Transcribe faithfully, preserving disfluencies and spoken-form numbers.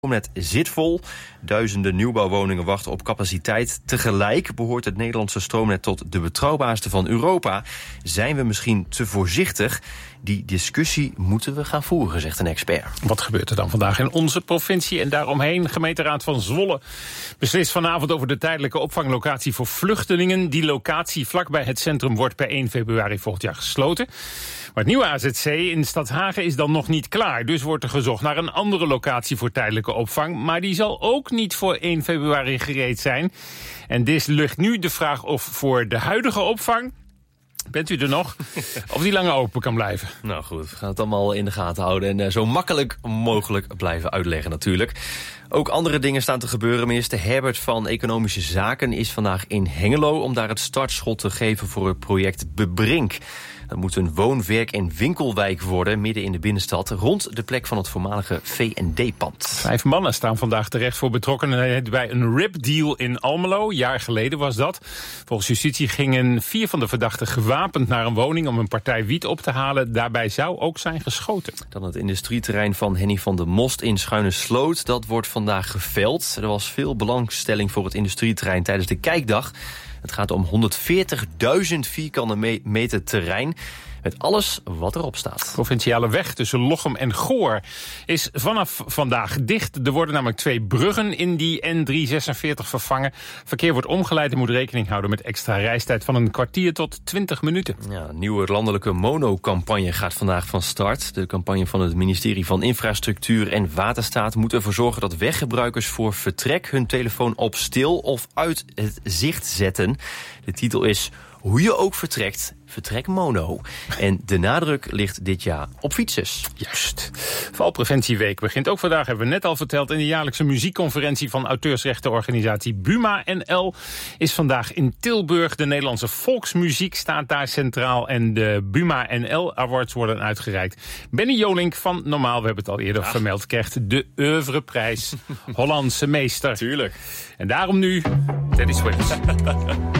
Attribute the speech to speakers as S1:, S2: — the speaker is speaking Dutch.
S1: Het zit vol. Duizenden nieuwbouwwoningen wachten op capaciteit. Tegelijk behoort het Nederlandse stroomnet tot de betrouwbaarste van Europa. Zijn we misschien te voorzichtig? Die discussie moeten we gaan voeren, zegt een expert.
S2: Wat gebeurt er dan vandaag in onze provincie en daaromheen? Gemeenteraad van Zwolle beslist vanavond over de tijdelijke opvanglocatie voor vluchtelingen. Die locatie vlakbij het centrum wordt per één februari volgend jaar gesloten. Maar het nieuwe A Z C in Stadhagen is dan nog niet klaar. Dus wordt er gezocht naar een andere locatie voor tijdelijke opvang. Maar die zal ook niet voor één februari gereed zijn. En dus ligt nu de vraag of voor de huidige opvang... Bent u er nog? Of die langer open kan blijven?
S1: Nou goed, we gaan het allemaal in de gaten houden... en uh, zo makkelijk mogelijk blijven uitleggen natuurlijk. Ook andere dingen staan te gebeuren. Minister Herbert van Economische Zaken is vandaag in Hengelo... om daar het startschot te geven voor het project Bebrink. Dat moet een woon-, werk- en winkelwijk worden... midden in de binnenstad, rond de plek van het voormalige V en D-pand.
S2: Vijf mannen staan vandaag terecht voor betrokkenheid bij een ripdeal in Almelo. Een jaar geleden was dat. Volgens justitie gingen vier van de verdachten gewapend naar een woning... om een partij wiet op te halen. Daarbij zou ook zijn geschoten.
S1: Dan het industrieterrein van Henny van der Most in Schuine Sloot. Dat wordt vandaag geveld. Er was veel belangstelling voor het industrieterrein tijdens de kijkdag. Het gaat om honderdveertigduizend vierkante meter terrein... met alles wat erop staat.
S2: Provinciale weg tussen Lochem en Goor is vanaf vandaag dicht. Er worden namelijk twee bruggen in die N driehonderdzesenveertig vervangen. Verkeer wordt omgeleid en moet rekening houden met extra reistijd van een kwartier tot twintig minuten.
S1: Ja, een nieuwe landelijke mono-campagne gaat vandaag van start. De campagne van het ministerie van Infrastructuur en Waterstaat moet ervoor zorgen dat weggebruikers voor vertrek hun telefoon op stil of uit het zicht zetten. De titel is Hoe je ook vertrekt, vertrek mono. En de nadruk ligt dit jaar op fietsers.
S2: Juist. Valpreventieweek begint ook vandaag, hebben we net al verteld... in de jaarlijkse muziekconferentie van auteursrechtenorganisatie Buma N L... is vandaag in Tilburg. De Nederlandse volksmuziek staat daar centraal... en de Buma N L Awards worden uitgereikt. Benny Jolink van Normaal, we hebben het al eerder ja. vermeld... krijgt de oeuvreprijs Hollandse meester.
S1: Tuurlijk.
S2: En daarom nu Teddy Swims.